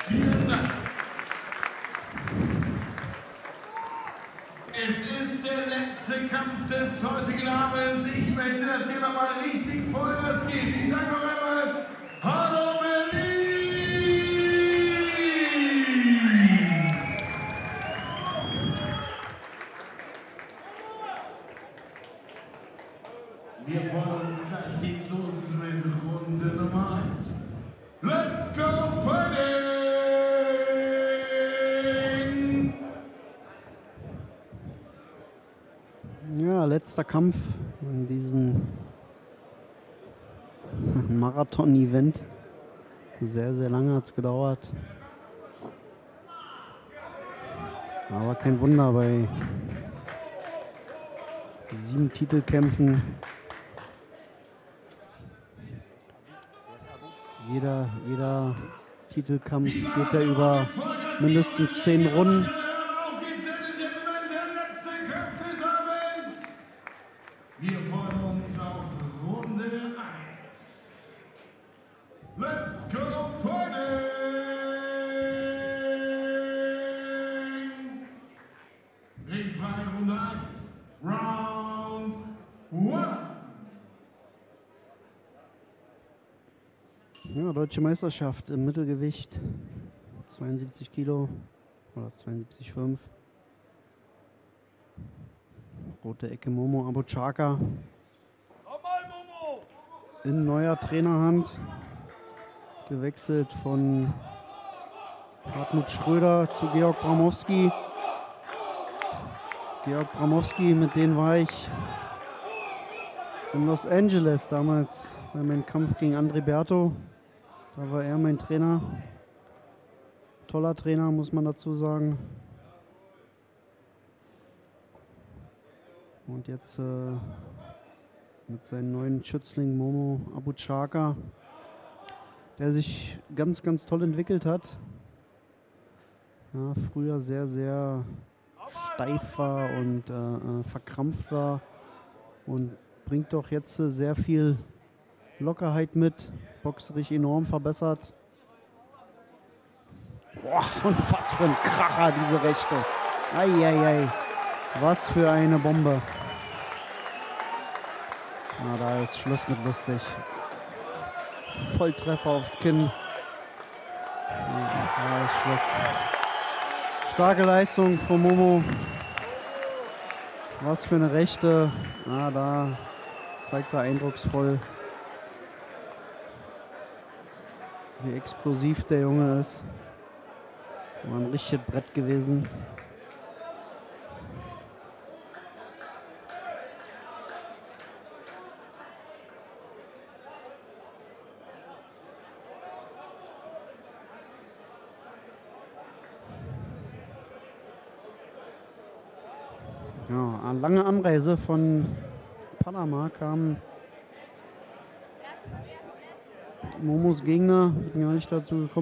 Vielen Dank. Es ist der letzte Kampf des heutigen Abends. Ich möchte, dass hier nochmal richtig Vollgas geht. Ich sage noch einmal, hallo Berlin! Wir freuen uns, gleich geht's los mit Runde Nummer 1. Let's go fighting! Ja, letzter Kampf in diesem Marathon-Event. Sehr, sehr lange hat es gedauert. Aber kein Wunder bei 7 Titelkämpfen. Jeder Titelkampf geht ja über mindestens 10 Runden. Wir freuen uns auf Runde 1. Let's go fighting! Ringfrei Runde 1. Round 1. Ja, Deutsche Meisterschaft im Mittelgewicht. 72 Kilo oder 72,5. Rote Ecke Momo Abuchaka. In neuer Trainerhand. Gewechselt von Hartmut Schröder zu Georg Bramowski. Georg Bramowski, mit dem war ich in Los Angeles damals bei meinem Kampf gegen André Berto. Da war er mein Trainer. Toller Trainer, muss man dazu sagen. Und jetzt mit seinem neuen Schützling Momo Abuchaka, der sich ganz, ganz toll entwickelt hat. Ja, früher sehr, sehr steif war und verkrampft war und bringt doch jetzt sehr viel Lockerheit mit, boxerisch enorm verbessert. Boah, und was für ein Kracher, diese Rechte. Eieiei, was für eine Bombe. Na, da ist Schluss mit lustig. Volltreffer aufs Kinn. Da ist Schluss. Starke Leistung von Momo. Was für eine Rechte. Ah, da zeigt er eindrucksvoll, wie explosiv der Junge ist. War ein richtiges Brett gewesen. Ja, eine lange Anreise von Panama kam Momos Gegner, bin gar nicht dazu gekommen.